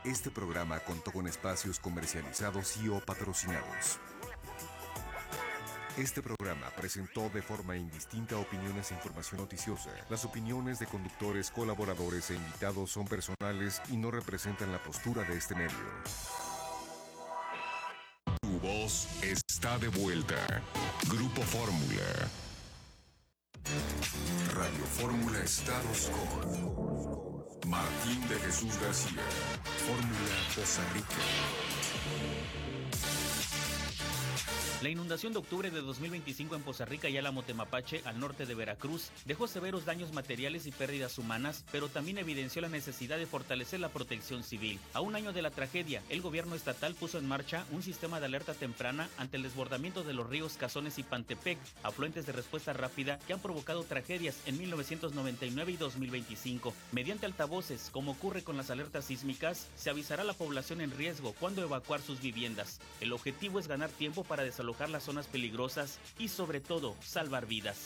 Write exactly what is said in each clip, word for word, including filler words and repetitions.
Este programa contó con espacios comercializados y o patrocinados. Este programa presentó de forma indistinta opiniones e información noticiosa. Las opiniones de conductores, colaboradores e invitados son personales y no representan la postura de este medio. Tu voz está de vuelta. Grupo Fórmula. Radio Fórmula Estados con Martín de Jesús García. Fórmula Poza Rica. La inundación de octubre de dos mil veinticinco en Poza Rica y Álamo Temapache, al norte de Veracruz, dejó severos daños materiales y pérdidas humanas, pero también evidenció la necesidad de fortalecer la protección civil. A un año de la tragedia, el gobierno estatal puso en marcha un sistema de alerta temprana ante el desbordamiento de los ríos Cazones y Pantepec, afluentes de respuesta rápida que han provocado tragedias en mil novecientos noventa y nueve y dos mil veinticinco. Mediante altavoces, como ocurre con las alertas sísmicas, se avisará a la población en riesgo cuándo evacuar sus viviendas. El objetivo es ganar tiempo para desalojar las zonas peligrosas y sobre todo salvar vidas.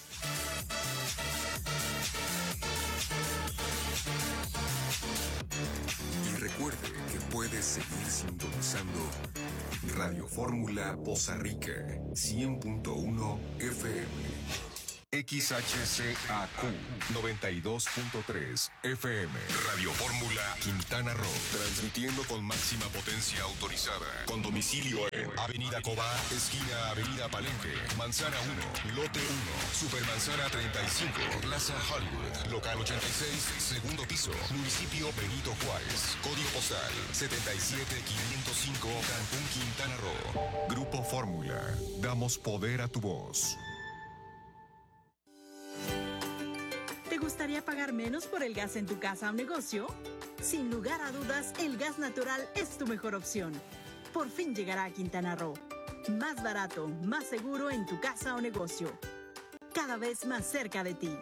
Y recuerde que puede seguir sintonizando Radio Fórmula Poza Rica cien punto uno F M. X H C A Q noventa y dos punto tres F M. Radio Fórmula Quintana Roo. Transmitiendo con máxima potencia autorizada. Con domicilio en Avenida Cobá, esquina Avenida Palenque, Manzana uno, Lote uno, Supermanzana treinta y cinco, Plaza Hollywood, Local ochenta y seis, segundo piso, Municipio Benito Juárez. Código postal setenta y siete quinientos cinco, Cancún, Quintana Roo. Grupo Fórmula. Damos poder a tu voz. ¿Te gustaría pagar menos por el gas en tu casa o negocio? Sin lugar a dudas, el gas natural es tu mejor opción. Por fin llegará a Quintana Roo. Más barato, más seguro en tu casa o negocio. Cada vez más cerca de ti.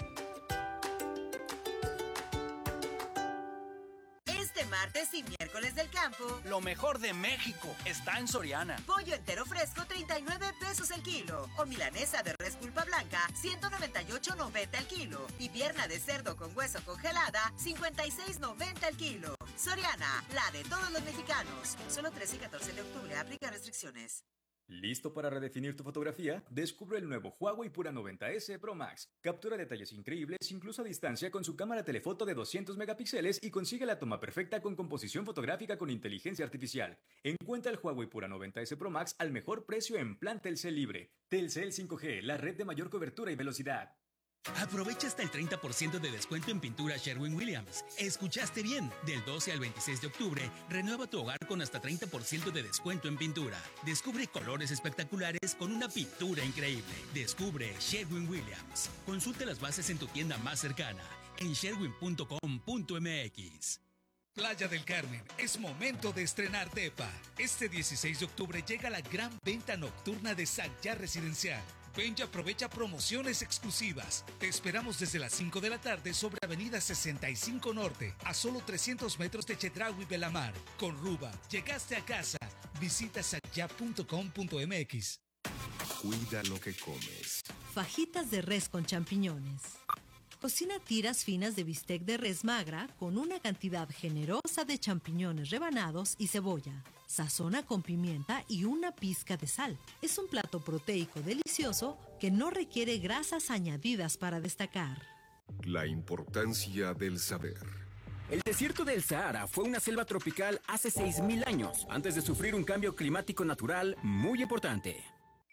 Este martes y miércoles del campo, lo mejor de México está en Soriana. Pollo entero fresco, treinta y nueve pesos el kilo. O milanesa de res pulpa blanca, ciento noventa y ocho noventa el kilo. Y pierna de cerdo con hueso congelada, cincuenta y seis noventa el kilo. Soriana, la de todos los mexicanos. Solo trece y catorce de octubre, aplica restricciones. ¿Listo para redefinir tu fotografía? Descubre el nuevo Huawei Pura noventa ese Pro Max. Captura detalles increíbles incluso a distancia con su cámara telefoto de doscientos megapíxeles y consigue la toma perfecta con composición fotográfica con inteligencia artificial. Encuentra el Huawei Pura noventa ese Pro Max al mejor precio en plan Telcel Libre. Telcel cinco G, la red de mayor cobertura y velocidad. Aprovecha hasta el treinta por ciento de descuento en pintura Sherwin-Williams. Escuchaste bien. Del doce al veintiséis de octubre, renueva tu hogar con hasta treinta por ciento de descuento en pintura. Descubre colores espectaculares con una pintura increíble. Descubre Sherwin-Williams. Consulta las bases en tu tienda más cercana, en sherwin punto com punto m x. Playa del Carmen, es momento de estrenar depa. Este dieciséis de octubre llega la gran venta nocturna de Sagyar Residencial. Ven y aprovecha promociones exclusivas. Te esperamos desde las cinco de la tarde sobre Avenida sesenta y cinco Norte, a solo trescientos metros de Chedraui Belamar. Con Ruba, llegaste a casa. Visita sagyar punto com punto m x. Cuida lo que comes. Fajitas de res con champiñones. Cocina tiras finas de bistec de res magra con una cantidad generosa de champiñones rebanados y cebolla. Sazona con pimienta y una pizca de sal. Es un plato proteico delicioso que no requiere grasas añadidas para destacar. La importancia del saber. El desierto del Sahara fue una selva tropical hace seis mil años, antes de sufrir un cambio climático natural muy importante.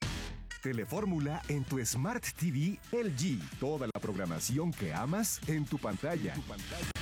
Telefórmula en tu Smart T V L G. Toda la programación que amas en tu pantalla. En tu pantalla.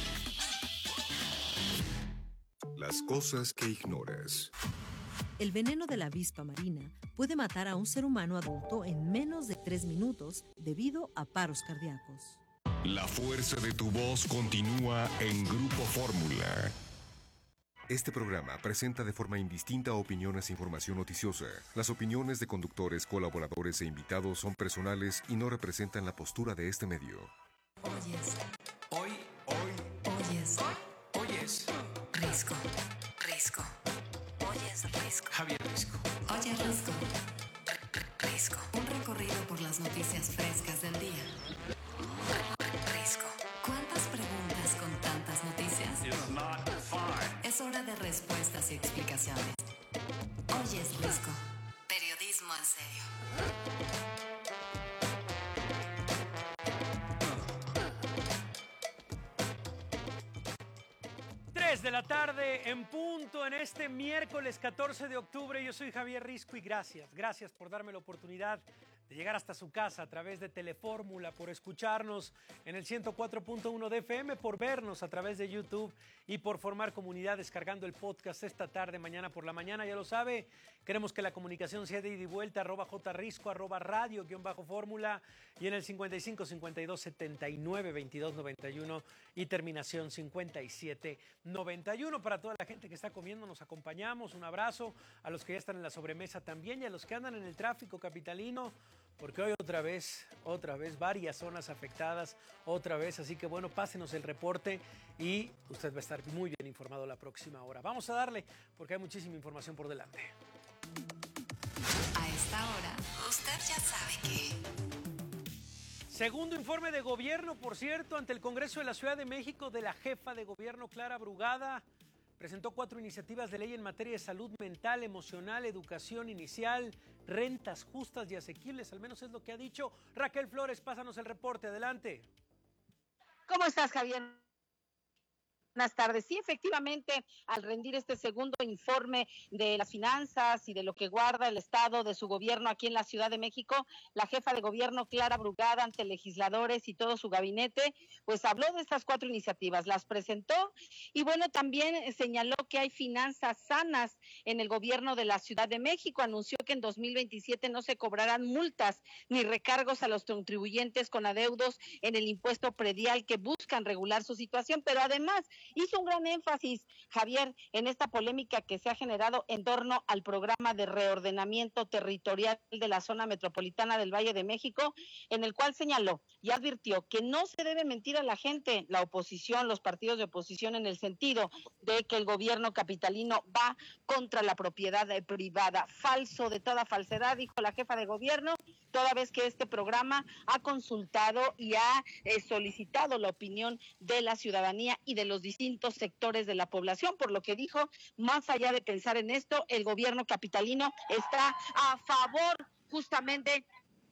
Las cosas que ignoras. El veneno de la avispa marina puede matar a un ser humano adulto en menos de tres minutos debido a paros cardíacos. La fuerza de tu voz continúa en Grupo Fórmula. Este programa presenta de forma indistinta opiniones e información noticiosa. Las opiniones de conductores, colaboradores e invitados son personales y no representan la postura de este medio. Oyes. Hoy, hoy. Oyes. Oyes. Risco. Risco. Oyes Risco. Javier Risco. Oyes Risco. Risco. Un recorrido por las noticias frescas del día. Risco. ¿Cuántas preguntas con tantas noticias? It's not fine. Es hora de respuestas y explicaciones. Hoy es Risco. Periodismo en serio. tres de la tarde en punto en este miércoles catorce de octubre. Yo soy Javier Risco y gracias, gracias por darme la oportunidad de llegar hasta su casa a través de Telefórmula, por escucharnos en el ciento cuatro punto uno de F M, por vernos a través de YouTube y por formar comunidad descargando el podcast esta tarde, mañana por la mañana. Ya lo sabe, queremos que la comunicación sea de ida y vuelta, arroba jrisco, arroba radio, guión bajo fórmula, y en el cincuenta y cinco, cincuenta y dos, setenta y nueve, veintidós, noventa y uno y terminación cincuenta y siete, noventa y uno. Para toda la gente que está comiendo, nos acompañamos. Un abrazo a los que ya están en la sobremesa también y a los que andan en el tráfico capitalino, porque hoy otra vez, otra vez, varias zonas afectadas, otra vez. Así que bueno, pásenos el reporte y usted va a estar muy bien informado la próxima hora. Vamos a darle, porque hay muchísima información por delante. A esta hora, usted ya sabe que... Segundo informe de gobierno, por cierto, ante el Congreso de la Ciudad de México, de la jefa de gobierno, Clara Brugada. Presentó cuatro iniciativas de ley en materia de salud mental, emocional, educación inicial, rentas justas y asequibles, al menos es lo que ha dicho. Raquel Flores, pásanos el reporte, adelante. ¿Cómo estás, Javier? Buenas tardes. Sí, efectivamente, al rendir este segundo informe de las finanzas y de lo que guarda el estado de su gobierno aquí en la Ciudad de México, la jefa de gobierno Clara Brugada, ante legisladores y todo su gabinete, pues habló de estas cuatro iniciativas, las presentó y bueno, también señaló que hay finanzas sanas en el gobierno de la Ciudad de México. Anunció que en dos mil veintisiete no se cobrarán multas ni recargos a los contribuyentes con adeudos en el impuesto predial que buscan regular su situación, pero además hizo un gran énfasis, Javier, en esta polémica que se ha generado en torno al programa de reordenamiento territorial de la zona metropolitana del Valle de México, en el cual señaló y advirtió que no se debe mentir a la gente, la oposición, los partidos de oposición, en el sentido de que el gobierno capitalino va contra la propiedad privada. Falso de toda falsedad, dijo la jefa de gobierno, toda vez que este programa ha consultado y ha eh, solicitado la opinión de la ciudadanía y de los distintos sectores de la población, por lo que dijo, más allá de pensar en esto, el gobierno capitalino está a favor justamente,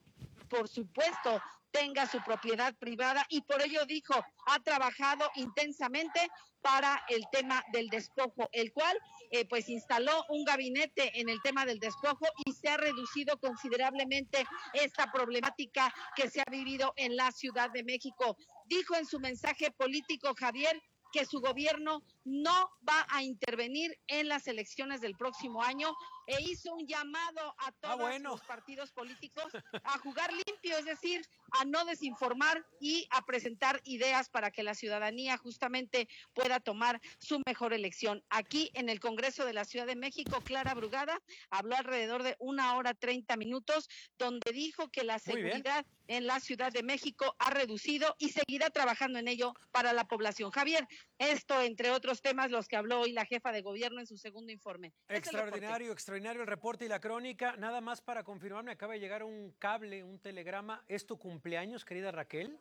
por supuesto, tenga su propiedad privada y por ello dijo, ha trabajado intensamente para el tema del despojo, el cual eh, pues instaló un gabinete en el tema del despojo y se ha reducido considerablemente esta problemática que se ha vivido en la Ciudad de México. Dijo en su mensaje político, Javier, que su gobierno no va a intervenir en las elecciones del próximo año e hizo un llamado a todos ah, bueno. los partidos políticos a jugar limpio, es decir, a no desinformar y a presentar ideas para que la ciudadanía justamente pueda tomar su mejor elección. Aquí en el Congreso de la Ciudad de México, Clara Brugada habló alrededor de una hora treinta minutos, donde dijo que la seguridad en la Ciudad de México ha reducido y seguirá trabajando en ello para la población. Javier, esto entre otros temas los que habló hoy la jefa de gobierno en su segundo informe. Extraordinario, extraordinario el reporte y la crónica. Nada más para confirmar, me acaba de llegar un cable, un telegrama. ¿Es tu cumpleaños, querida Raquel?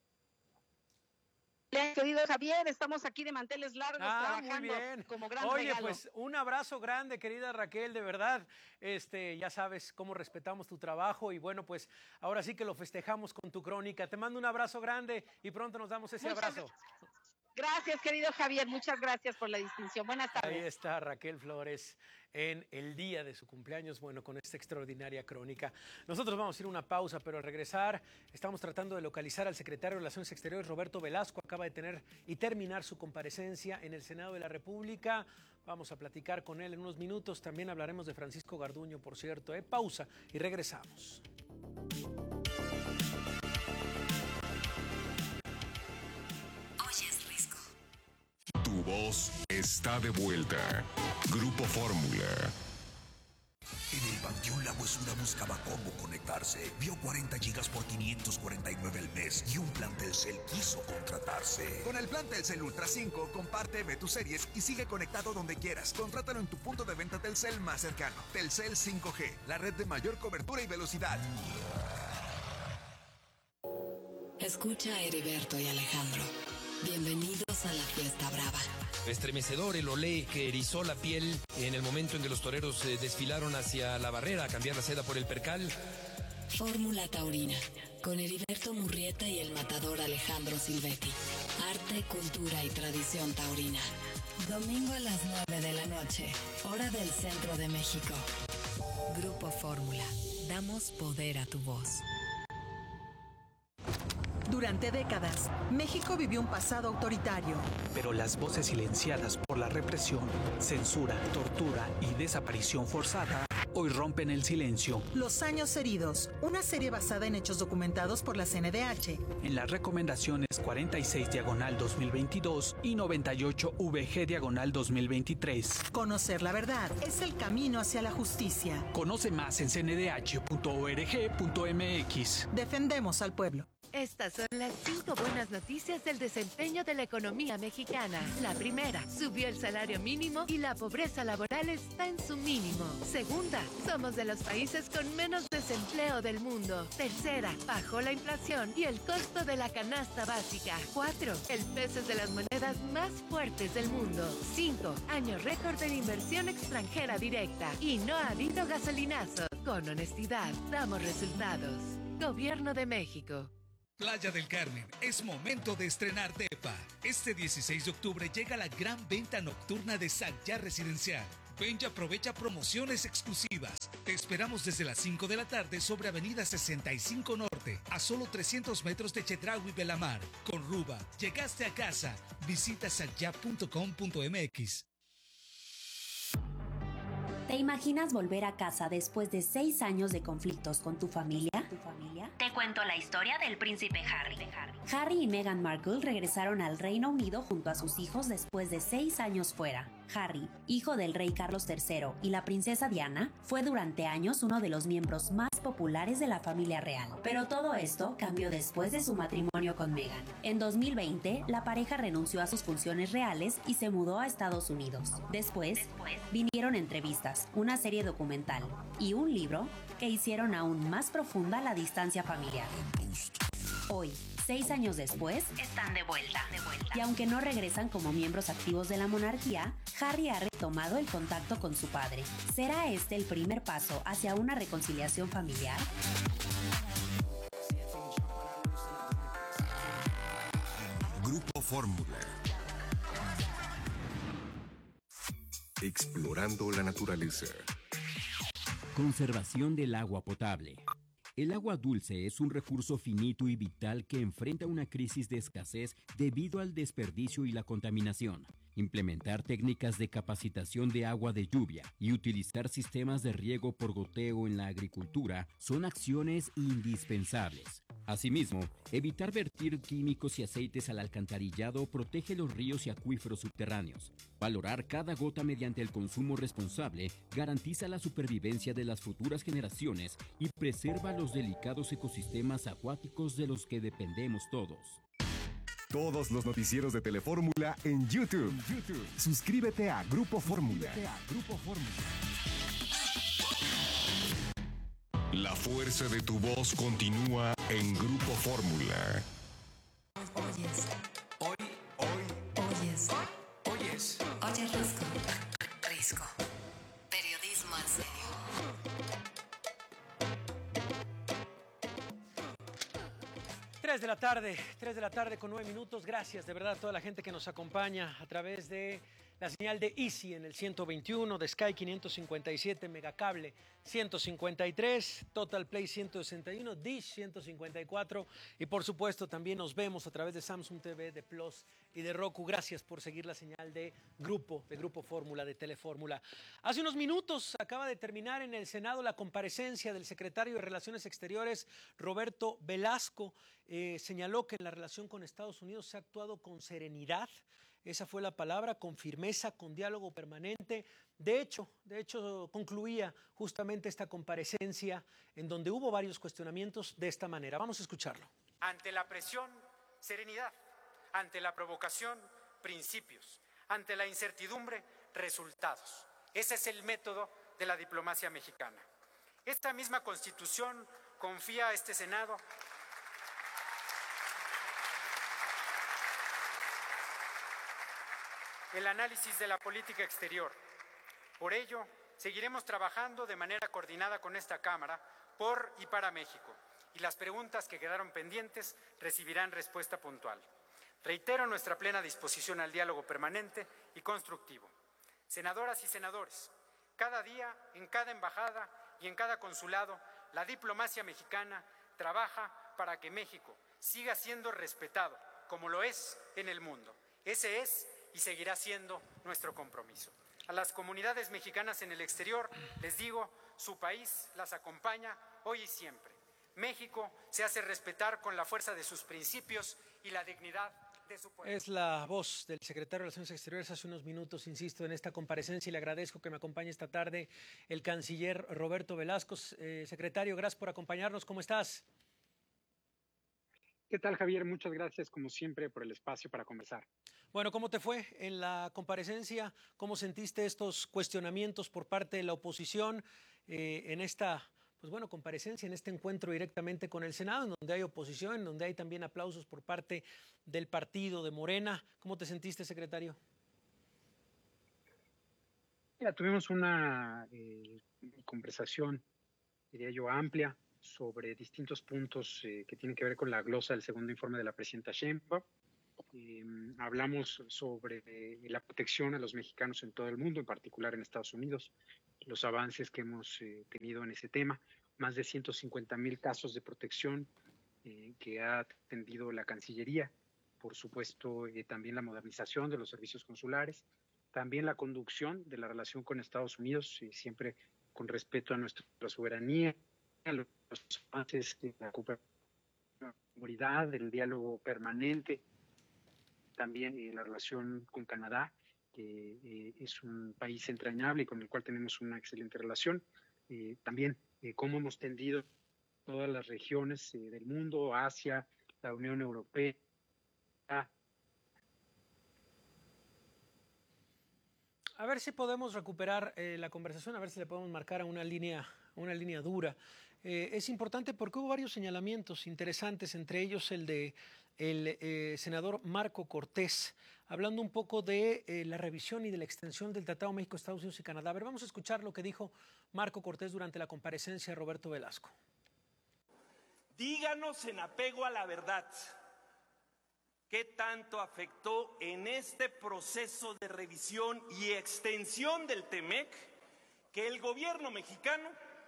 Querido Javier, estamos aquí de manteles largos ah, trabajando muy bien. como gran Oye, regalo. Pues un abrazo grande, querida Raquel, de verdad. Este, ya sabes cómo respetamos tu trabajo y bueno, pues ahora sí que lo festejamos con tu crónica. Te mando un abrazo grande y pronto nos damos ese Muchas abrazo. Gracias, querido Javier, muchas gracias por la distinción. Buenas tardes. Ahí está Raquel Flores en el día de su cumpleaños, bueno, con esta extraordinaria crónica. Nosotros vamos a ir a una pausa, pero al regresar estamos tratando de localizar al secretario de Relaciones Exteriores, Roberto Velasco. Acaba de tener y terminar su comparecencia en el Senado de la República. Vamos a platicar con él en unos minutos. También hablaremos de Francisco Garduño, por cierto. ¿eh? Pausa y regresamos. Tu voz está de vuelta. Grupo Fórmula. En el Panteón La Huesura buscaba cómo conectarse. Vio cuarenta gigas por quinientos cuarenta y nueve al mes y un plan Telcel quiso contratarse. Con el plan Telcel Ultra cinco, comparte, ve tus series y sigue conectado donde quieras. Contrátalo en tu punto de venta Telcel más cercano. Telcel cinco G, la red de mayor cobertura y velocidad. Escucha a Heriberto y Alejandro. Bienvenidos a la fiesta brava. Estremecedor el olé que erizó la piel en el momento en que los toreros eh, desfilaron hacia la barrera a cambiar la seda por el percal. Fórmula Taurina, con Heriberto Murrieta y el matador Alejandro Silvetti. Arte, cultura y tradición taurina. Domingo a las nueve de la noche, hora del centro de México. Grupo Fórmula, damos poder a tu voz. Durante décadas, México vivió un pasado autoritario. Pero las voces silenciadas por la represión, censura, tortura y desaparición forzada hoy rompen el silencio. Los años heridos, una serie basada en hechos documentados por la C N D H. En las recomendaciones cuarenta y seis diagonal dos mil veintidós y noventa y ocho V G diagonal dos mil veintitrés. Conocer la verdad es el camino hacia la justicia. Conoce más en c n d h punto org punto m x. Defendemos al pueblo. Estas son las cinco buenas noticias del desempeño de la economía mexicana. La primera, subió el salario mínimo y la pobreza laboral está en su mínimo. Segunda, somos de los países con menos desempleo del mundo. Tercera, bajó la inflación y el costo de la canasta básica. Cuatro, el peso es de las monedas más fuertes del mundo. Cinco, año récord de inversión extranjera directa. Y no ha habido gasolinazos. Con honestidad, damos resultados. Gobierno de México. Playa del Carmen, es momento de estrenar depa. Este dieciséis de octubre llega la gran venta nocturna de Sagyar Residencial. Ven y aprovecha promociones exclusivas. Te esperamos desde las cinco de la tarde sobre Avenida sesenta y cinco Norte, a solo trescientos metros de Chedraui Belamar. Con Ruba, llegaste a casa. Visita sagyar punto com punto m x. ¿Te imaginas volver a casa después de seis años de conflictos con tu familia? ¿Tu familia? Te cuento la historia del príncipe Harry. Harry y Meghan Markle regresaron al Reino Unido junto a sus hijos después de seis años fuera. Harry, hijo del rey Carlos tercero y la princesa Diana, fue durante años uno de los miembros más populares de la familia real. Pero todo esto cambió después de su matrimonio con Meghan. En dos mil veinte, la pareja renunció a sus funciones reales y se mudó a Estados Unidos. Después, vinieron entrevistas, una serie documental y un libro que hicieron aún más profunda la distancia familiar. Hoy, seis años después, están de vuelta. de vuelta. Y aunque no regresan como miembros activos de la monarquía, Harry ha retomado el contacto con su padre. ¿Será este el primer paso hacia una reconciliación familiar? Grupo Fórmula. Explorando la naturaleza. Conservación del agua potable. El agua dulce es un recurso finito y vital que enfrenta una crisis de escasez debido al desperdicio y la contaminación. Implementar técnicas de capacitación de agua de lluvia y utilizar sistemas de riego por goteo en la agricultura son acciones indispensables. Asimismo, evitar vertir químicos y aceites al alcantarillado protege los ríos y acuíferos subterráneos. Valorar cada gota mediante el consumo responsable garantiza la supervivencia de las futuras generaciones y preserva los delicados ecosistemas acuáticos de los que dependemos todos. Todos los noticieros de Telefórmula en YouTube. YouTube. Suscríbete a Grupo Fórmula. Grupo Fórmula. La fuerza de tu voz continúa en Grupo Fórmula. Oyes. Hoy, hoy, Oyes. oyes. Oye Risco. Risco. Periodismo en serio. tres de la tarde, tres de la tarde con nueve minutos. Gracias de verdad a toda la gente que nos acompaña a través de la señal de Easy en el ciento veintiuno, de Sky quinientos cincuenta y siete, Megacable ciento cincuenta y tres, Total Play ciento sesenta y uno, Dish ciento cincuenta y cuatro y por supuesto también nos vemos a través de Samsung T V, de Plus y de Roku. Gracias por seguir la señal de Grupo, de Grupo Fórmula, de Telefórmula. Hace unos minutos acaba de terminar en el Senado la comparecencia del secretario de Relaciones Exteriores, Roberto Velasco. Eh, señaló que en la relación con Estados Unidos se ha actuado con serenidad. Esa fue la palabra, con firmeza, con diálogo permanente. De hecho, de hecho, concluía justamente esta comparecencia en donde hubo varios cuestionamientos de esta manera. Vamos a escucharlo. Ante la presión, serenidad. Ante la provocación, principios. Ante la incertidumbre, resultados. Ese es el método de la diplomacia mexicana. Esta misma Constitución confía a este Senado el análisis de la política exterior. Por ello, seguiremos trabajando de manera coordinada con esta Cámara por y para México, y las preguntas que quedaron pendientes recibirán respuesta puntual. Reitero nuestra plena disposición al diálogo permanente y constructivo. Senadoras y senadores, cada día, en cada embajada y en cada consulado, la diplomacia mexicana trabaja para que México siga siendo respetado, como lo es en el mundo. Ese es y seguirá siendo nuestro compromiso. A las comunidades mexicanas en el exterior les digo, su país las acompaña hoy y siempre. México se hace respetar con la fuerza de sus principios y la dignidad de su pueblo. Es la voz del secretario de Relaciones Exteriores hace unos minutos, insisto, en esta comparecencia, y le agradezco que me acompañe esta tarde el canciller Roberto Velasco. Eh, secretario, gracias por acompañarnos. ¿Cómo estás? ¿Qué tal, Javier? Muchas gracias, como siempre, por el espacio para conversar. Bueno, ¿cómo te fue en la comparecencia? ¿Cómo sentiste estos cuestionamientos por parte de la oposición eh, en esta, pues bueno, comparecencia, en este encuentro directamente con el Senado, en donde hay oposición, en donde hay también aplausos por parte del partido de Morena? ¿Cómo te sentiste, secretario? Mira, tuvimos una eh, conversación, diría yo, amplia sobre distintos puntos eh, que tienen que ver con la glosa del segundo informe de la presidenta Sheinbaum. Eh, hablamos sobre eh, la protección a los mexicanos en todo el mundo, en particular en Estados Unidos, los avances que hemos eh, tenido en ese tema, más de ciento cincuenta mil casos de protección eh, que ha atendido la Cancillería, por supuesto eh, también la modernización de los servicios consulares, también la conducción de la relación con Estados Unidos, eh, siempre con respeto a nuestra soberanía, a los avances de la comunidad, del diálogo permanente, también eh, la relación con Canadá, que eh, es un país entrañable y con el cual tenemos una excelente relación. Eh, también eh, cómo hemos tendido todas las regiones eh, del mundo, Asia, la Unión Europea. A ver si podemos recuperar eh, la conversación, a ver si le podemos marcar a una línea, una línea dura. Eh, es importante porque hubo varios señalamientos interesantes, entre ellos el de el eh, senador Marco Cortés, hablando un poco de eh, la revisión y de la extensión del Tratado México, Estados Unidos y Canadá. A ver, vamos a escuchar lo que dijo Marco Cortés durante la comparecencia de Roberto Velasco. Díganos en apego a la verdad, ¿qué tanto afectó en este proceso de revisión y extensión del TEMEC que el gobierno mexicano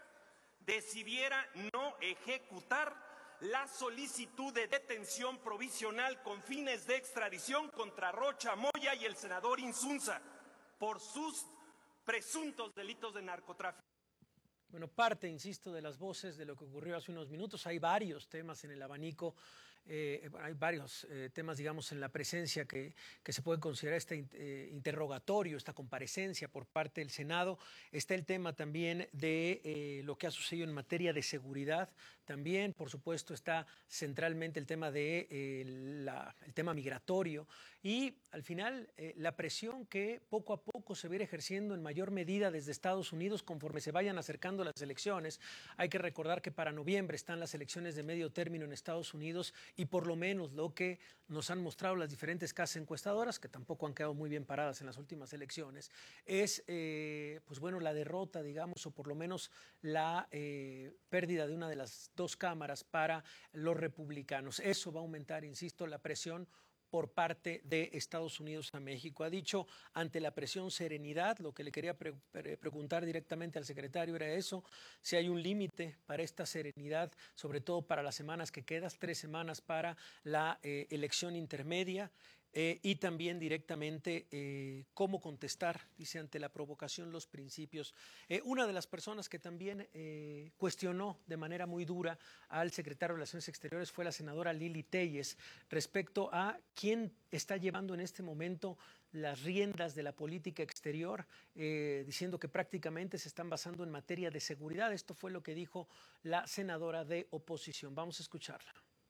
decidiera no ejecutar la solicitud de detención provisional con fines de extradición contra Rocha Moya y el senador Insunza por sus presuntos delitos de narcotráfico? Bueno, parte, insisto, de las voces de lo que ocurrió hace unos minutos. Hay varios temas en el abanico, eh, hay varios eh, temas, digamos, en la presencia que, que se puede considerar este eh, interrogatorio, esta comparecencia por parte del Senado. Está el tema también de eh, lo que ha sucedido en materia de seguridad. También, por supuesto, está centralmente el tema de eh, la, el tema migratorio y, al final, eh, la presión que poco a poco se va a ir ejerciendo en mayor medida desde Estados Unidos conforme se vayan acercando las elecciones. Hay que recordar que para noviembre están las elecciones de medio término en Estados Unidos y por lo menos lo que nos han mostrado las diferentes casas encuestadoras, que tampoco han quedado muy bien paradas en las últimas elecciones, es eh, pues bueno, la derrota, digamos, o por lo menos la eh, pérdida de una de las dos cámaras para los republicanos. Eso va a aumentar, insisto, la presión por parte de Estados Unidos a México. Ha dicho, ante la presión, serenidad. Lo que le quería pre pre preguntar directamente al secretario era eso, si hay un límite para esta serenidad, sobre todo para las semanas que quedan, tres semanas para la eh, elección intermedia. Eh, y también directamente eh, cómo contestar, dice, ante la provocación, los principios. Eh, una de las personas que también eh, cuestionó de manera muy dura al secretario de Relaciones Exteriores fue la senadora Lili Téllez respecto a quién está llevando en este momento las riendas de la política exterior, eh, diciendo que prácticamente se están basando en materia de seguridad. Esto fue lo que dijo la senadora de oposición. Vamos a escucharla.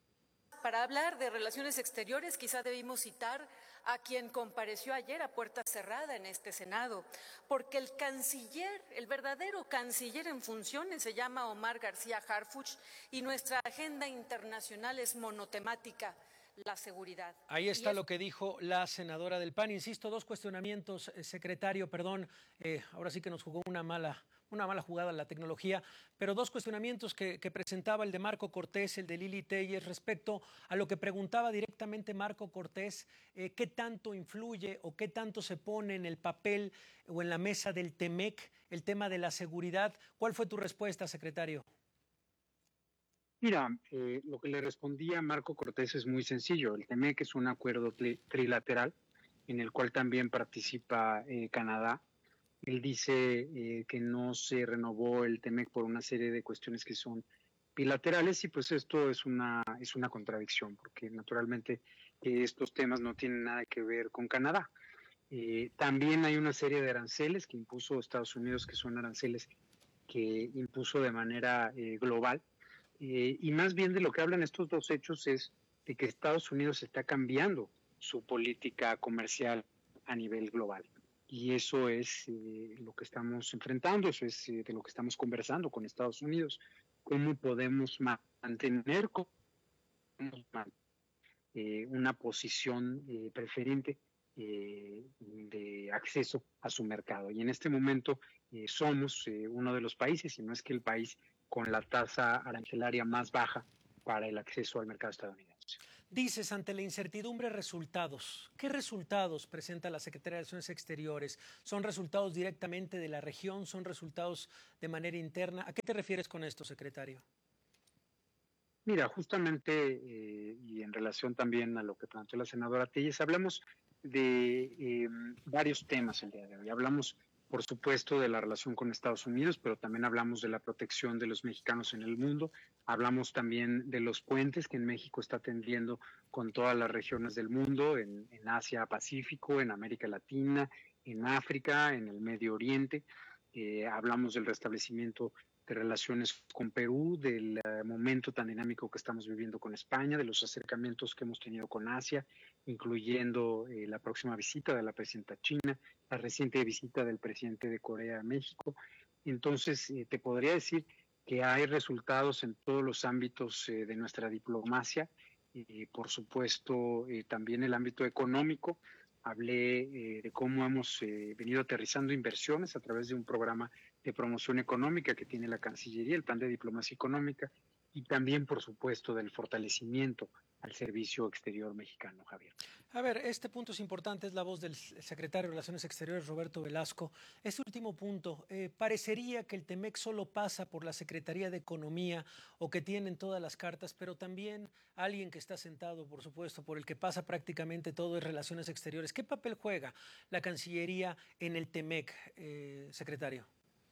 Para hablar de relaciones exteriores, quizá debimos citar a quien compareció ayer a puerta cerrada en este Senado, porque el canciller, el verdadero canciller en funciones, se llama Omar García Harfuch y nuestra agenda internacional es monotemática: la seguridad. Ahí está es... lo que dijo la senadora del P A N. Insisto, dos cuestionamientos, eh, secretario, perdón, eh, ahora sí que nos jugó una mala, una mala jugada la tecnología, pero dos cuestionamientos que, que presentaba el de Marco Cortés, el de Lili Telles, respecto a lo que preguntaba directamente Marco Cortés, eh, qué tanto influye o qué tanto se pone en el papel o en la mesa del Temec el tema de la seguridad. ¿Cuál fue tu respuesta, secretario? Mira, eh, lo que le respondía a Marco Cortés es muy sencillo. El Temec es un acuerdo tri trilateral en el cual también participa eh, Canadá. Él dice eh, que no se renovó el Temec por una serie de cuestiones que son bilaterales y pues esto es una, es una contradicción porque naturalmente eh, estos temas no tienen nada que ver con Canadá. Eh, también hay una serie de aranceles que impuso Estados Unidos, que son aranceles que impuso de manera eh, global. Eh, y más bien de lo que hablan estos dos hechos es de que Estados Unidos está cambiando su política comercial a nivel global. Y eso es eh, lo que estamos enfrentando, eso es eh, de lo que estamos conversando con Estados Unidos. ¿Cómo podemos mantener eh, una posición eh, preferente eh, de acceso a su mercado? Y en este momento eh, somos eh, uno de los países, y no es que el país con la tasa arancelaria más baja para el acceso al mercado estadounidense. Dices, ante la incertidumbre, resultados. ¿Qué resultados presenta la Secretaría de Relaciones Exteriores? ¿Son resultados directamente de la región? ¿Son resultados de manera interna? ¿A qué te refieres con esto, secretario? Mira, justamente, eh, y en relación también a lo que planteó la senadora Telles, hablamos de eh, varios temas el día de hoy. Hablamos, por supuesto, de la relación con Estados Unidos, pero también hablamos de la protección de los mexicanos en el mundo. Hablamos también de los puentes que en México está tendiendo con todas las regiones del mundo, en, en Asia Pacífico, en América Latina, en África, en el Medio Oriente. Eh, hablamos del restablecimiento de relaciones con Perú, del uh, momento tan dinámico que estamos viviendo con España, de los acercamientos que hemos tenido con Asia, incluyendo eh, la próxima visita de la presidenta china, la reciente visita del presidente de Corea a México. Entonces, eh, te podría decir que hay resultados en todos los ámbitos eh, de nuestra diplomacia, y por supuesto eh, también el ámbito económico. Hablé eh, de cómo hemos eh, venido aterrizando inversiones a través de un programa de promoción económica que tiene la Cancillería, el Plan de Diplomacia Económica, y también, por supuesto, del fortalecimiento al servicio exterior mexicano, Javier. A ver, este punto es importante, es la voz del secretario de Relaciones Exteriores, Roberto Velasco. Este último punto, eh, parecería que el Temec solo pasa por la Secretaría de Economía o que tienen todas las cartas, pero también alguien que está sentado, por supuesto, por el que pasa prácticamente todo es Relaciones Exteriores. ¿Qué papel juega la Cancillería en el Temec, eh, secretario?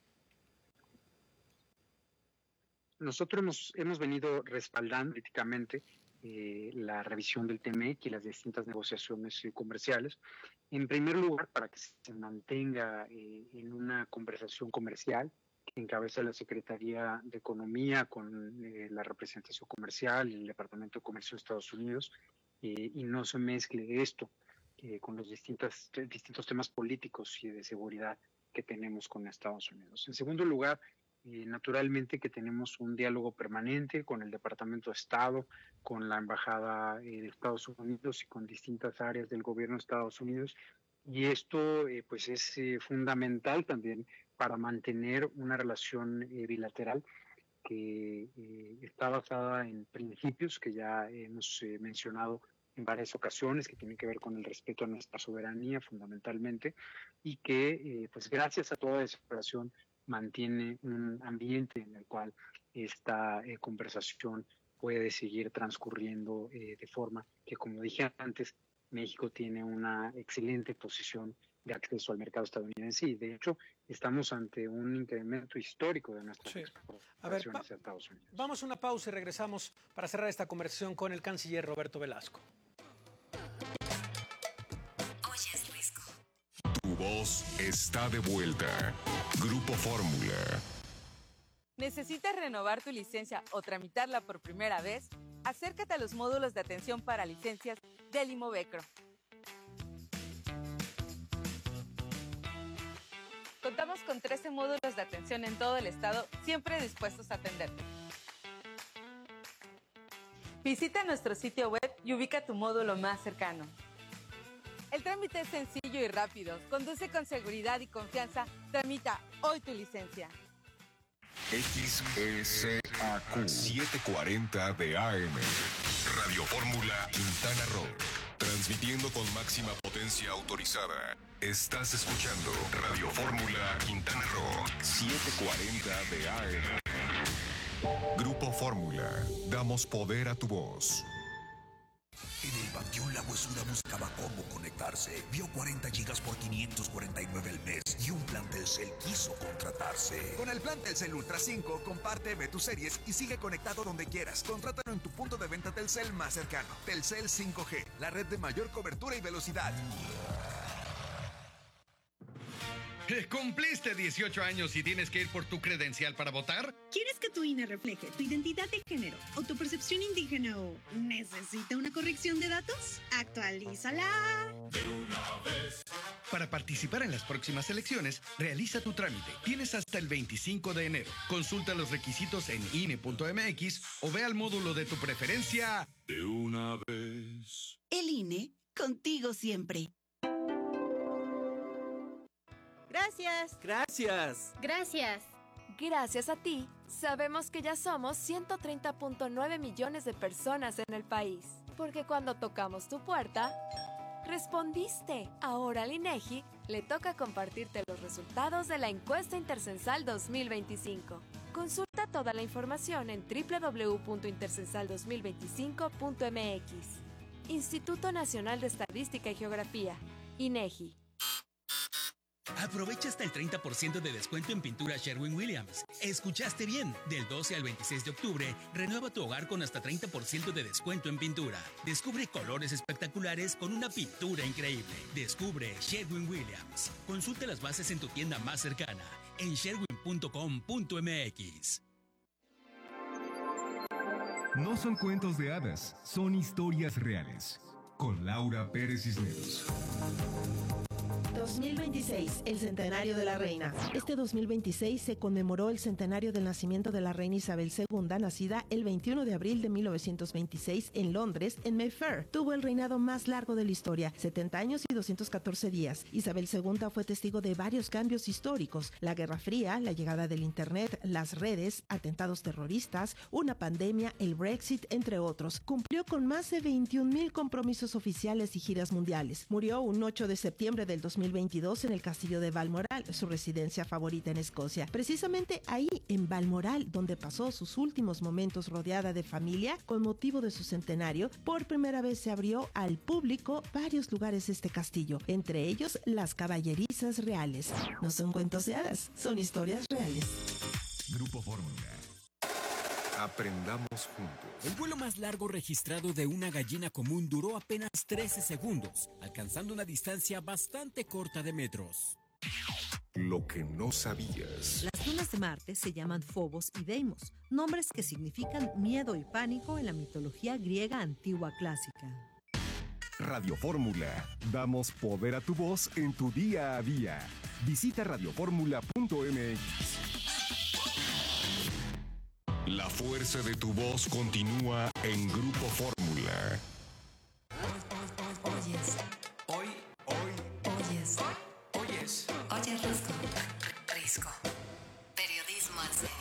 Nosotros hemos, hemos venido respaldando políticamente eh, la revisión del Temec y las distintas negociaciones eh, comerciales. En primer lugar, para que se mantenga eh, en una conversación comercial que encabeza la Secretaría de Economía con eh, la representación comercial y el Departamento de Comercio de Estados Unidos, eh, y no se mezcle esto eh, con los distintos, distintos temas políticos y de seguridad que tenemos con Estados Unidos. En segundo lugar, Eh, naturalmente que tenemos un diálogo permanente con el Departamento de Estado, con la Embajada eh, de Estados Unidos y con distintas áreas del gobierno de Estados Unidos, y esto eh, pues es eh, fundamental también para mantener una relación eh, bilateral que eh, está basada en principios que ya hemos eh, mencionado en varias ocasiones, que tienen que ver con el respeto a nuestra soberanía fundamentalmente, y que eh, pues gracias a toda esa relación mantiene un ambiente en el cual esta eh, conversación puede seguir transcurriendo eh, de forma que, como dije antes, México tiene una excelente posición de acceso al mercado estadounidense y, de hecho, estamos ante un incremento histórico de nuestras sí. exportaciones a, ver, a Estados Unidos. Vamos a una pausa y regresamos para cerrar esta conversación con el canciller Roberto Velasco. Tu voz está de vuelta. Grupo Fórmula. ¿Necesitas renovar tu licencia o tramitarla por primera vez? Acércate a los módulos de atención para licencias del Imovecro. Contamos con trece módulos de atención en todo el estado, siempre dispuestos a atenderte. Visita nuestro sitio web y ubica tu módulo más cercano. El trámite es sencillo y rápido. Conduce con seguridad y confianza. Tramita hoy tu licencia. X S A Q setecientos cuarenta de A M. Radio Fórmula Quintana Roo. Transmitiendo con máxima potencia autorizada. Estás escuchando Radio Fórmula Quintana Roo setecientos cuarenta de A M. Grupo Fórmula. Damos poder a tu voz. En el Panteón Lagoesura buscaba cómo conectarse. Vio cuarenta gigas por quinientos cuarenta y nueve al mes y un plan Telcel quiso contratarse. Con el plan Telcel Ultra cinco, comparte, ve tus series y sigue conectado donde quieras. Contrátalo en tu punto de venta Telcel más cercano. Telcel cinco G, la red de mayor cobertura y velocidad. ¿Cumpliste dieciocho años y tienes que ir por tu credencial para votar? ¿Quieres que tu I N E refleje tu identidad de género o tu percepción indígena o necesita una corrección de datos? ¡Actualízala! De una vez. Para participar en las próximas elecciones, realiza tu trámite. Tienes hasta el veinticinco de enero. Consulta los requisitos en I N E punto M X o ve al módulo de tu preferencia. De una vez. El I N E, contigo siempre. Gracias. Gracias. Gracias. Gracias a ti, sabemos que ya somos ciento treinta punto nueve millones de personas en el país. Porque cuando tocamos tu puerta, respondiste. Ahora al INEGI le toca compartirte los resultados de la encuesta intercensal dos mil veinticinco. Consulta toda la información en doble u doble u doble u punto intercensal dos mil veinticinco punto M X. Instituto Nacional de Estadística y Geografía, INEGI. Aprovecha hasta el treinta por ciento de descuento en pintura Sherwin-Williams. Escuchaste bien. Del doce al veintiséis de octubre, renueva tu hogar con hasta treinta por ciento de descuento en pintura. Descubre colores espectaculares con una pintura increíble. Descubre Sherwin-Williams. Consulta las bases en tu tienda más cercana, en sherwin punto com punto M X. No son cuentos de hadas, son historias reales. Con Laura Pérez Cisneros. dos mil veintiséis, el centenario de la reina. Este dos mil veintiséis se conmemoró el centenario del nacimiento de la reina Isabel segunda, nacida el veintiuno de abril de mil novecientos veintiséis en Londres, en Mayfair. Tuvo el reinado más largo de la historia, setenta años y doscientos catorce días. Isabel segunda fue testigo de varios cambios históricos: la Guerra Fría, la llegada del Internet, las redes, atentados terroristas, una pandemia, el Brexit, entre otros. Cumplió con más de veintiún mil compromisos oficiales y giras mundiales. Murió un ocho de septiembre del dos mil veintidós en el castillo de Balmoral, su residencia favorita en Escocia. Precisamente ahí, en Balmoral, donde pasó sus últimos momentos rodeada de familia, con motivo de su centenario, por primera vez se abrió al público varios lugares de este castillo, entre ellos las caballerizas reales. No son cuentos de hadas, son historias reales. Grupo Fórmula. Aprendamos juntos. El vuelo más largo registrado de una gallina común duró apenas trece segundos, alcanzando una distancia bastante corta de metros. Lo que no sabías. Las lunas de Marte se llaman Phobos y Deimos, nombres que significan miedo y pánico en la mitología griega antigua clásica. Radio Fórmula. Damos poder a tu voz en tu día a día. Visita radio fórmula punto M X. La fuerza de tu voz continúa en Grupo Fórmula. Oyes. Hoy, hoy, Oyes. oyes. Oye, Risco. Risco. Periodismo al serio.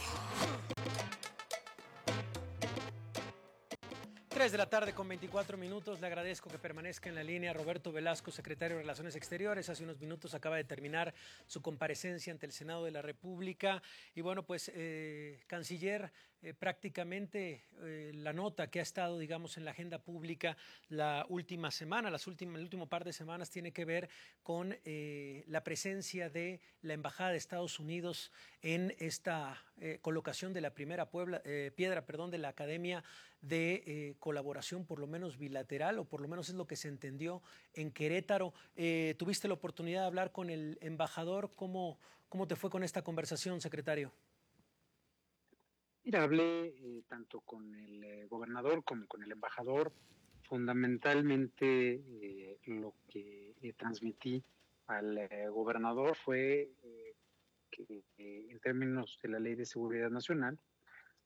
tres de la tarde con veinticuatro minutos. Le agradezco que permanezca en la línea Roberto Velasco, secretario de Relaciones Exteriores. Hace unos minutos acaba de terminar su comparecencia ante el Senado de la República. Y bueno, pues, eh, canciller, eh, prácticamente eh, la nota que ha estado, digamos, en la agenda pública la última semana, las últimas, el último par de semanas, tiene que ver con eh, la presencia de la Embajada de Estados Unidos en esta eh, colocación de la primera puebla, eh, piedra perdón, de la Academia de eh, Colaboración, por lo menos bilateral, o por lo menos es lo que se entendió en Querétaro. Eh, ¿Tuviste la oportunidad de hablar con el embajador? ¿Cómo, cómo te fue con esta conversación, secretario? Mira, hablé eh, tanto con el eh, gobernador como con el embajador. Fundamentalmente eh, lo que eh, transmití al eh, gobernador fue eh, que eh, en términos de la Ley de Seguridad Nacional,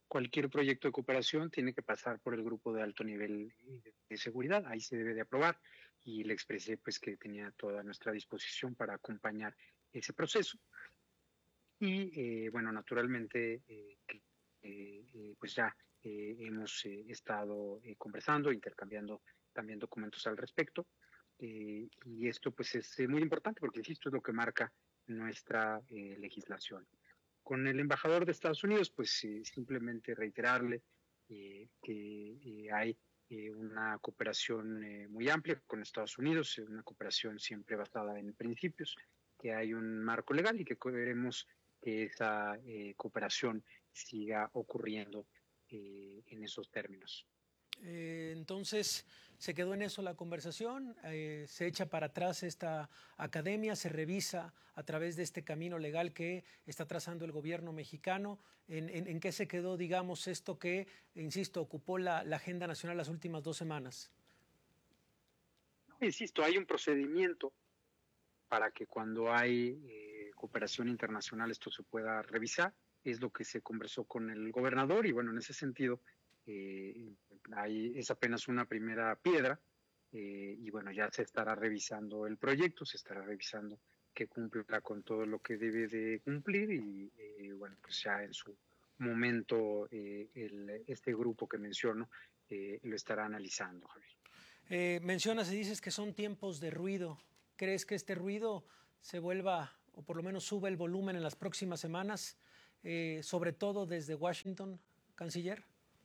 cualquier proyecto de cooperación tiene que pasar por el grupo de alto nivel de seguridad, ahí se debe de aprobar, y le expresé pues que tenía toda nuestra disposición para acompañar ese proceso. Y eh, bueno, naturalmente eh, eh, pues ya eh, hemos eh, estado eh, conversando, intercambiando también documentos al respecto, eh, y esto pues es eh, muy importante porque, insisto, es lo que marca nuestra eh, legislación. Con el embajador de Estados Unidos, pues eh, simplemente reiterarle eh, que eh, hay eh, una cooperación eh, muy amplia con Estados Unidos, una cooperación siempre basada en principios, que hay un marco legal y que queremos que esa eh, cooperación siga ocurriendo eh, en esos términos. Eh, entonces, se quedó en eso la conversación, eh, se echa para atrás esta academia, se revisa a través de este camino legal que está trazando el gobierno mexicano. ¿En, en, en qué se quedó, digamos, esto que, insisto, ocupó la, la agenda nacional las últimas dos semanas? No, insisto, hay un procedimiento para que cuando hay eh, cooperación internacional esto se pueda revisar. Es lo que se conversó con el gobernador y, bueno, en ese sentido eh, hay, es apenas una primera piedra eh, y, bueno, ya se estará revisando el proyecto, se estará revisando que cumpla con todo lo que debe de cumplir y, eh, bueno, pues ya en su momento eh, el, este grupo que menciono eh, lo estará analizando, Javier. Eh, mencionas y dices que son tiempos de ruido. ¿Crees que este ruido se vuelva, o por lo menos sube el volumen en las próximas semanas, eh, sobre todo desde Washington, canciller?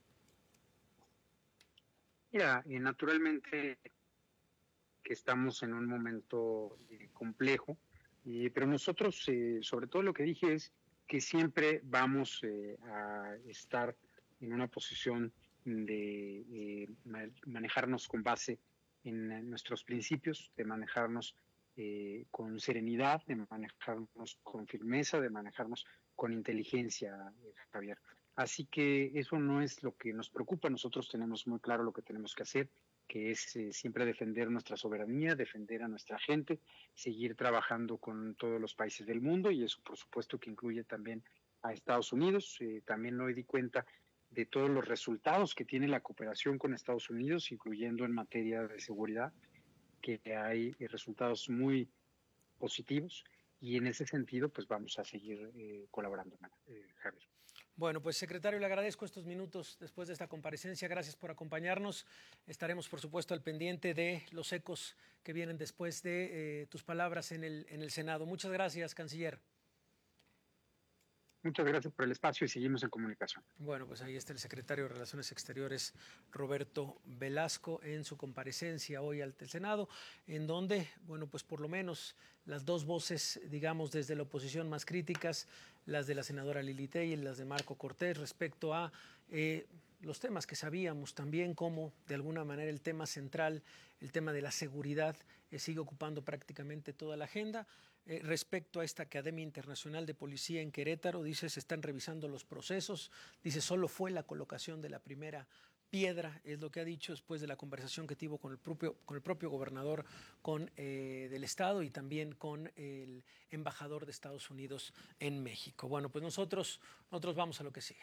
Mira, eh, naturalmente que estamos en un momento eh, complejo, eh, pero nosotros, eh, sobre todo lo que dije es que siempre vamos eh, a estar en una posición de eh, manejarnos con base en nuestros principios, de manejarnos eh, con serenidad, de manejarnos con firmeza, de manejarnos con inteligencia, eh, Javier. Así que eso no es lo que nos preocupa. Nosotros tenemos muy claro lo que tenemos que hacer, que es eh, siempre defender nuestra soberanía, defender a nuestra gente, seguir trabajando con todos los países del mundo, y eso por supuesto que incluye también a Estados Unidos. Eh, también me di cuenta de todos los resultados que tiene la cooperación con Estados Unidos, incluyendo en materia de seguridad, que hay eh, resultados muy positivos, y en ese sentido pues vamos a seguir eh, colaborando, eh, Javier. Bueno, pues secretario, le agradezco estos minutos después de esta comparecencia. Gracias por acompañarnos. Estaremos, por supuesto, al pendiente de los ecos que vienen después de eh, tus palabras en el, en el Senado. Muchas gracias, canciller. Muchas gracias por el espacio y seguimos en comunicación. Bueno, pues ahí está el secretario de Relaciones Exteriores, Roberto Velasco, en su comparecencia hoy ante el Senado, en donde, bueno, pues por lo menos las dos voces, digamos, desde la oposición más críticas, las de la senadora Lili Tellez y las de Marco Cortés, respecto a eh, los temas que sabíamos también, como de alguna manera el tema central, el tema de la seguridad, eh, sigue ocupando prácticamente toda la agenda. Eh, respecto a esta Academia Internacional de Policía en Querétaro, dice, se están revisando los procesos, dice, solo fue la colocación de la primera piedra, es lo que ha dicho después de la conversación que tuvo con el propio, con el propio gobernador con, eh, del estado y también con el embajador de Estados Unidos en México. Bueno, pues nosotros, nosotros vamos a lo que sigue.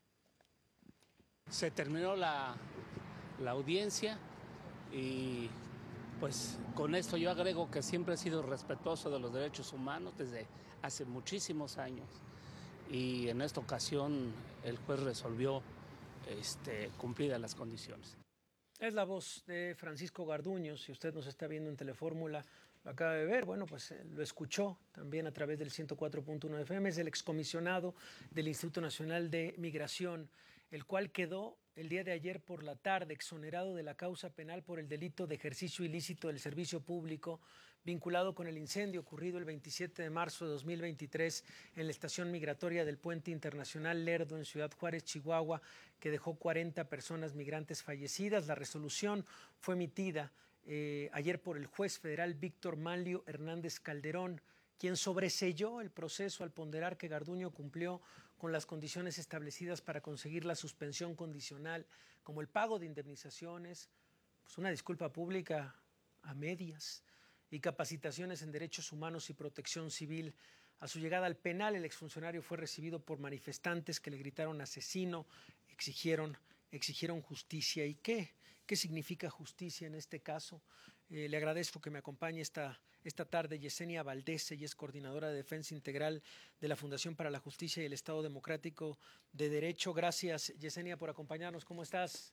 Se terminó la, la audiencia y pues con esto yo agrego que siempre he sido respetuoso de los derechos humanos desde hace muchísimos años, y en esta ocasión el juez resolvió este, cumplidas las condiciones. Es la voz de Francisco Garduño. Si usted nos está viendo en Telefórmula, lo acaba de ver, bueno, pues eh, lo escuchó también a través del ciento cuatro punto uno F M, es el excomisionado del Instituto Nacional de Migración, el cual quedó el día de ayer por la tarde exonerado de la causa penal por el delito de ejercicio ilícito del servicio público vinculado con el incendio ocurrido el veintisiete de marzo de dos mil veintitrés en la estación migratoria del Puente Internacional Lerdo en Ciudad Juárez, Chihuahua, que dejó cuarenta personas migrantes fallecidas. La resolución fue emitida eh, ayer por el juez federal Víctor Manlio Hernández Calderón, quien sobreseyó el proceso al ponderar que Garduño cumplió con las condiciones establecidas para conseguir la suspensión condicional, como el pago de indemnizaciones, pues una disculpa pública a medias y capacitaciones en derechos humanos y protección civil. A su llegada al penal, el exfuncionario fue recibido por manifestantes que le gritaron asesino, exigieron, exigieron justicia. ¿Y qué? ¿Qué significa justicia en este caso? Eh, le agradezco que me acompañe esta, esta tarde Yesenia Valdés, ella es coordinadora de Defensa Integral de la Fundación para la Justicia y el Estado Democrático de Derecho. Gracias, Yesenia, por acompañarnos. ¿Cómo estás?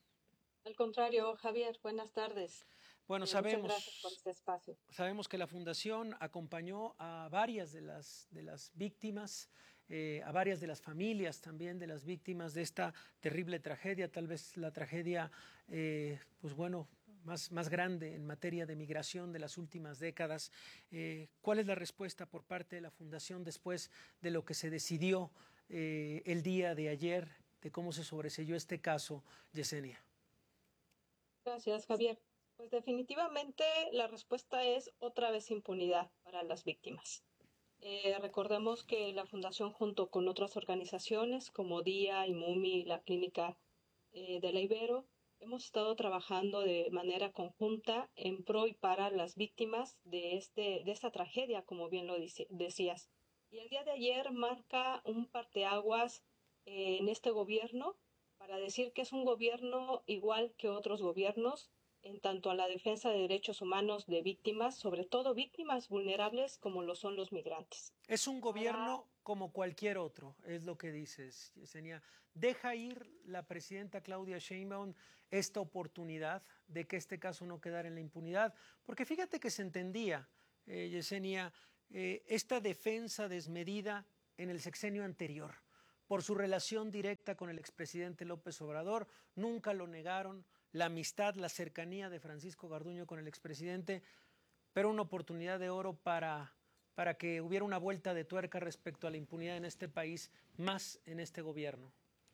Al contrario, Javier, buenas tardes. Bueno, eh, sabemos, muchas gracias por este espacio. Sabemos que la Fundación acompañó a varias de las, de las víctimas, eh, a varias de las familias también de las víctimas de esta terrible tragedia, tal vez la tragedia, eh, pues bueno, más, más grande en materia de migración de las últimas décadas. Eh, ¿Cuál es la respuesta por parte de la Fundación después de lo que se decidió eh, el día de ayer, de cómo se sobreseyó este caso, Yesenia? Gracias, Javier. Pues definitivamente la respuesta es otra vez impunidad para las víctimas. Eh, recordemos que la Fundación, junto con otras organizaciones como DIA, IMUMI y la Clínica eh, de la Ibero, hemos estado trabajando de manera conjunta en pro y para las víctimas de, este, de esta tragedia, como bien lo dice, decías. Y el día de ayer marca un parteaguas eh, en este gobierno para decir que es un gobierno igual que otros gobiernos en tanto a la defensa de derechos humanos de víctimas, sobre todo víctimas vulnerables como lo son los migrantes. Es un gobierno como cualquier otro, es lo que dices, Yesenia. ¿Deja ir la presidenta Claudia Sheinbaum esta oportunidad de que este caso no quedara en la impunidad? Porque fíjate que se entendía, eh, Yesenia, eh, esta defensa desmedida en el sexenio anterior por su relación directa con el expresidente López Obrador, nunca lo negaron, la amistad, la cercanía de Francisco Garduño con el expresidente, pero una oportunidad de oro para, para que hubiera una vuelta de tuerca respecto a la impunidad en este país, más en este gobierno.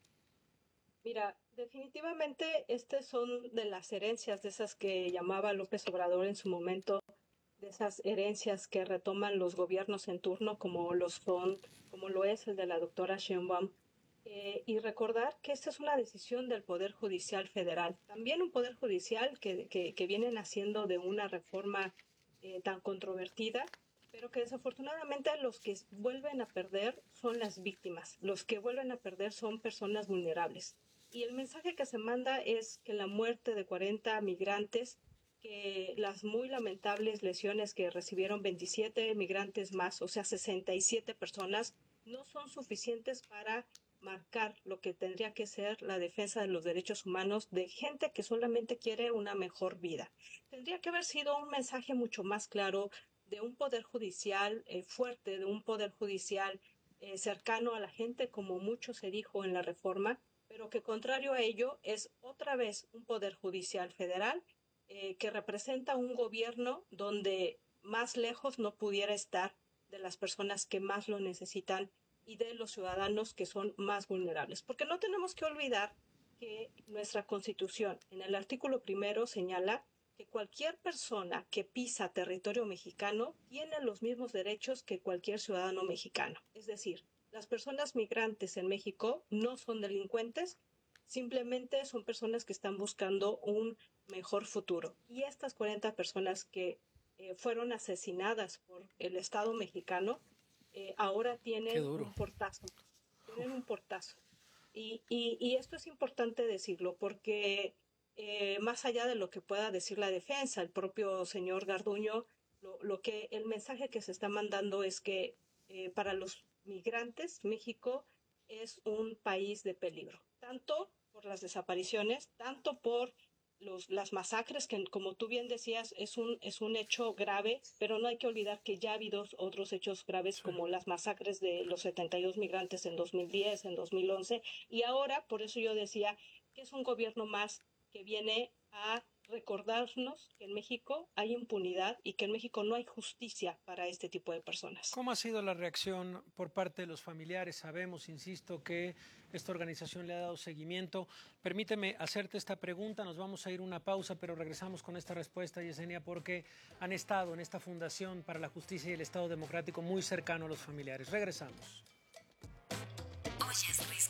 Mira, definitivamente estas son de las herencias de esas que llamaba López Obrador en su momento, de esas herencias que retoman los gobiernos en turno, como los son, como lo es el de la doctora Sheinbaum. Eh, y recordar que esta es una decisión del Poder Judicial Federal, también un Poder Judicial que, que, que viene naciendo de una reforma eh, tan controvertida, pero que desafortunadamente los que vuelven a perder son las víctimas, los que vuelven a perder son personas vulnerables. Y el mensaje que se manda es que la muerte de cuarenta migrantes, que las muy lamentables lesiones que recibieron veintisiete migrantes más, o sea, sesenta y siete personas, no son suficientes para marcar lo que tendría que ser la defensa de los derechos humanos de gente que solamente quiere una mejor vida. Tendría que haber sido un mensaje mucho más claro de un poder judicial eh, fuerte, de un poder judicial eh, cercano a la gente, como mucho se dijo en la reforma, pero que contrario a ello es otra vez un poder judicial federal eh, que representa un gobierno donde más lejos no pudiera estar de las personas que más lo necesitan y de los ciudadanos que son más vulnerables. Porque no tenemos que olvidar que nuestra Constitución, en el artículo primero, señala que cualquier persona que pisa territorio mexicano tiene los mismos derechos que cualquier ciudadano mexicano. Es decir, las personas migrantes en México no son delincuentes, simplemente son personas que están buscando un mejor futuro. Y estas cuarenta personas que eh, fueron asesinadas por el Estado mexicano, Eh, ahora tienen un portazo, tienen un portazo. Y, y, y esto es importante decirlo porque eh, más allá de lo que pueda decir la defensa, el propio señor Garduño, lo, lo que el mensaje que se está mandando es que eh, para los migrantes México es un país de peligro, tanto por las desapariciones, tanto por Los, las masacres, que como tú bien decías, es un, es un hecho grave, pero no hay que olvidar que ya ha habido otros hechos graves, como las masacres de los setenta y dos migrantes en dos mil diez, en dos mil once, y ahora, por eso yo decía que es un gobierno más que viene a recordarnos que en México hay impunidad y que en México no hay justicia para este tipo de personas. ¿Cómo ha sido la reacción por parte de los familiares? Sabemos, insisto, que esta organización le ha dado seguimiento. Permíteme hacerte esta pregunta, nos vamos a ir a una pausa, pero regresamos con esta respuesta, Yesenia, porque han estado en esta Fundación para la Justicia y el Estado Democrático muy cercano a los familiares. Regresamos. Oye, Risco,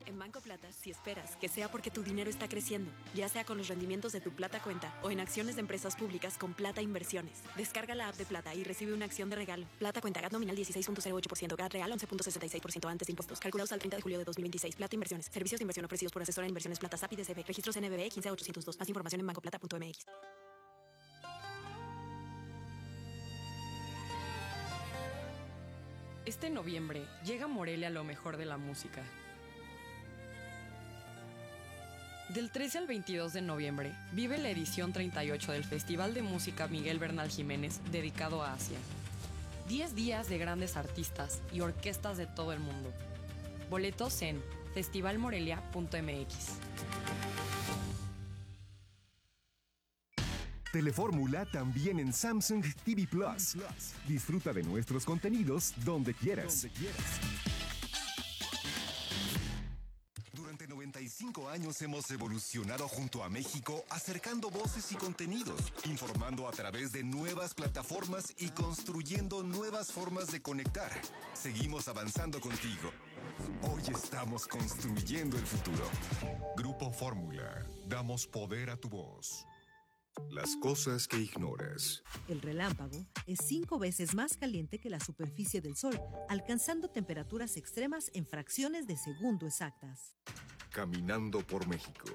En Banco Plata, si esperas que sea porque tu dinero está creciendo, ya sea con los rendimientos de tu Plata Cuenta o en acciones de empresas públicas con Plata Inversiones. Descarga la app de Plata y recibe una acción de regalo. Plata Cuenta, G A T nominal dieciséis punto cero ocho por ciento, G A T real once punto sesenta y seis por ciento antes de impuestos. Calculados al treinta de julio de dos mil veintiséis. Plata Inversiones. Servicios de inversión ofrecidos por Asesora de Inversiones Plata S A P I D C B. Registros N B B quince ochocientos dos. Más información en bancoplata punto m x. Este noviembre llega a Morelia lo mejor de la música. Del trece al veintidós de noviembre, vive la edición treinta y ocho del Festival de Música Miguel Bernal Jiménez, dedicado a Asia. diez días de grandes artistas y orquestas de todo el mundo. Boletos en festival morelia punto m x. Telefórmula también en Samsung T V Plus. Disfruta de nuestros contenidos donde quieras. Durante noventa y cinco años hemos evolucionado junto a México, acercando voces y contenidos, informando a través de nuevas plataformas y construyendo nuevas formas de conectar. Seguimos avanzando contigo. Hoy estamos construyendo el futuro. Grupo Fórmula. Damos poder a tu voz. Las cosas que ignoras. El relámpago es cinco veces más caliente que la superficie del Sol, alcanzando temperaturas extremas en fracciones de segundo exactas. Caminando por México.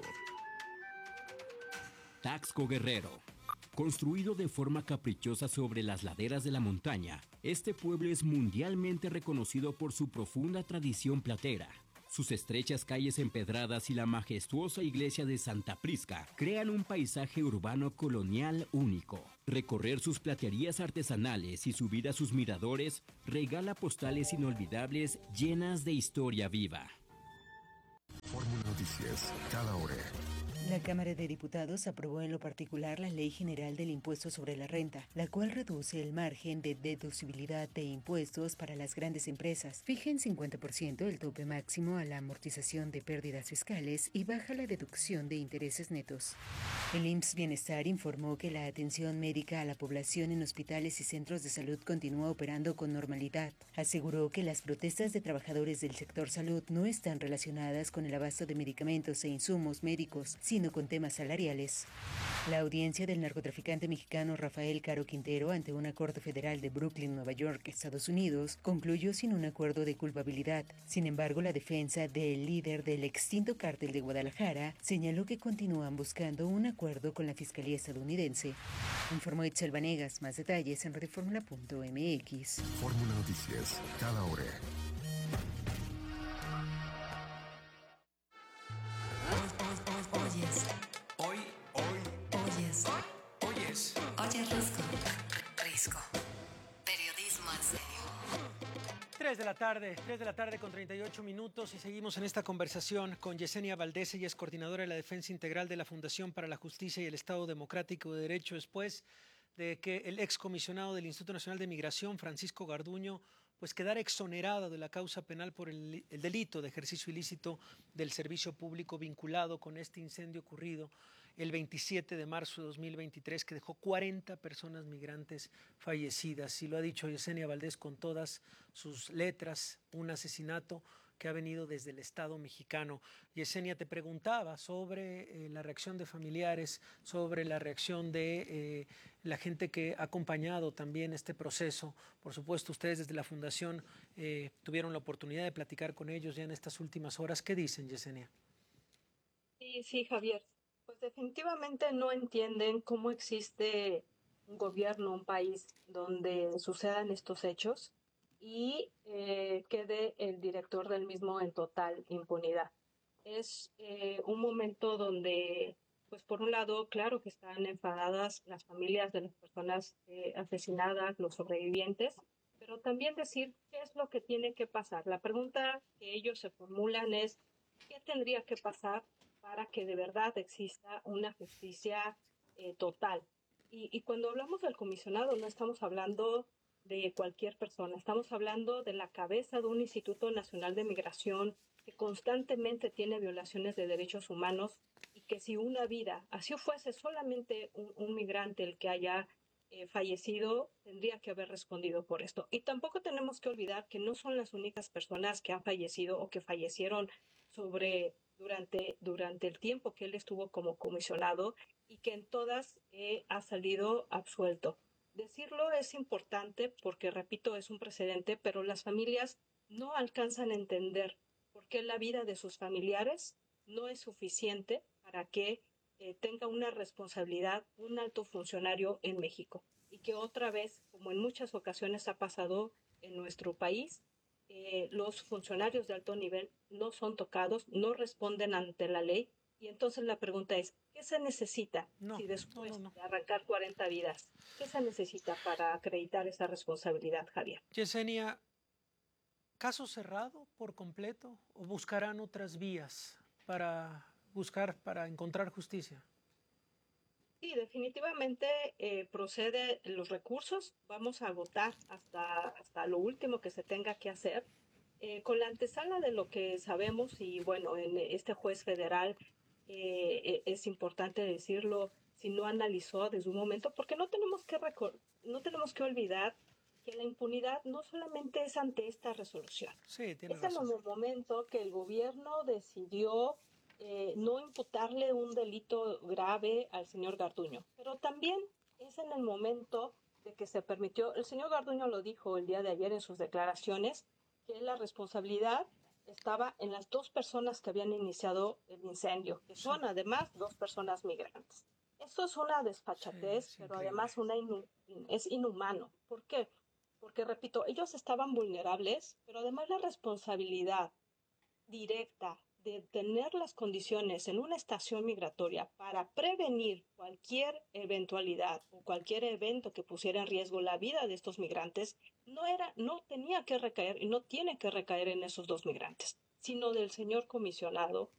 Taxco Guerrero. Construido de forma caprichosa sobre las laderas de la montaña, este pueblo es mundialmente reconocido por su profunda tradición platera. Sus estrechas calles empedradas y la majestuosa iglesia de Santa Prisca crean un paisaje urbano colonial único. Recorrer sus platerías artesanales y subir a sus miradores regala postales inolvidables llenas de historia viva. Fórmula Noticias, cada hora. La Cámara de Diputados aprobó en lo particular la Ley General del Impuesto sobre la Renta, la cual reduce el margen de deducibilidad de impuestos para las grandes empresas, fija en cincuenta por ciento el tope máximo a la amortización de pérdidas fiscales y baja la deducción de intereses netos. El I M S S Bienestar informó que la atención médica a la población en hospitales y centros de salud continúa operando con normalidad. Aseguró que las protestas de trabajadores del sector salud no están relacionadas con el abasto de medicamentos e insumos médicos, sino con temas salariales. La audiencia del narcotraficante mexicano Rafael Caro Quintero ante una corte federal de Brooklyn, Nueva York, Estados Unidos, concluyó sin un acuerdo de culpabilidad. Sin embargo, la defensa del líder del extinto cártel de Guadalajara señaló que continúan buscando un acuerdo con la Fiscalía estadounidense. Informó Itzel Vanegas. Más detalles en radioformula punto m x. Fórmula Noticias, cada hora. Oyes. Hoy, hoy, Oyes. oyes. Oye, Risco. Risco. Periodismo en serio. tres de la tarde, tres de la tarde con treinta y ocho minutos y seguimos en esta conversación con Yesenia Valdés. Ella es coordinadora de la Defensa Integral de la Fundación para la Justicia y el Estado Democrático de Derecho, después de que el excomisionado del Instituto Nacional de Migración, Francisco Garduño, pues quedara exonerado de la causa penal por el, el delito de ejercicio ilícito del servicio público vinculado con este incendio ocurrido el veintisiete de marzo de dos mil veintitrés, que dejó cuarenta personas migrantes fallecidas. Y lo ha dicho Yesenia Valdés con todas sus letras, un asesinato que ha venido desde el Estado mexicano. Yesenia, te preguntaba sobre eh, la reacción de familiares, sobre la reacción de eh, la gente que ha acompañado también este proceso. Por supuesto, ustedes desde la Fundación eh, tuvieron la oportunidad de platicar con ellos ya en estas últimas horas. ¿Qué dicen, Yesenia? Sí, sí, Javier. Pues definitivamente no entienden cómo existe un gobierno, un país donde sucedan estos hechos y eh, quede el director del mismo en total impunidad. Es eh, un momento donde, pues por un lado, claro que están enfadadas las familias de las personas eh, asesinadas, los sobrevivientes, pero también decir qué es lo que tiene que pasar. La pregunta que ellos se formulan es, ¿qué tendría que pasar para que de verdad exista una justicia eh, total? Y, y cuando hablamos del comisionado no estamos hablando de cualquier persona, estamos hablando de la cabeza de un Instituto Nacional de Migración que constantemente tiene violaciones de derechos humanos y que si una vida, así fuese solamente un, un migrante el que haya eh, fallecido tendría que haber respondido por esto. Y tampoco tenemos que olvidar que no son las únicas personas que han fallecido o que fallecieron sobre, durante, durante el tiempo que él estuvo como comisionado y que en todas eh, ha salido absuelto. Decirlo es importante porque, repito, es un precedente, pero las familias no alcanzan a entender por qué la vida de sus familiares no es suficiente para que eh, tenga una responsabilidad un alto funcionario en México. Y que otra vez, como en muchas ocasiones ha pasado en nuestro país, eh, los funcionarios de alto nivel no son tocados, no responden ante la ley. Y entonces la pregunta es, ¿qué se necesita no, si después no, no, no. de arrancar cuarenta vidas, qué se necesita para acreditar esa responsabilidad, Javier? Yesenia, ¿caso cerrado por completo o buscarán otras vías para buscar, para encontrar justicia? Sí, definitivamente eh, procede los recursos. Vamos a votar hasta, hasta lo último que se tenga que hacer. Eh, con la antesala de lo que sabemos, y bueno, en este juez federal eh, es importante decirlo, si no analizó desde un momento, porque no tenemos que recor- no tenemos que olvidar que la impunidad no solamente es ante esta resolución. Sí, tiene es razón. en el momento que el gobierno decidió eh, no imputarle un delito grave al señor Garduño, pero también es en el momento de que se permitió, el señor Garduño lo dijo el día de ayer en sus declaraciones, que la responsabilidad estaba en las dos personas que habían iniciado el incendio, que son sí. además dos personas migrantes. Esto es una desfachatez, sí, pero además una inu- es inhumano. ¿Por qué? Porque, repito, ellos estaban vulnerables, pero además la responsabilidad directa de tener las condiciones en una estación migratoria para prevenir cualquier eventualidad o cualquier evento que pusiera en riesgo la vida de estos migrantes no era, no tenía que recaer y no tiene que recaer en esos dos migrantes, sino del señor comisionado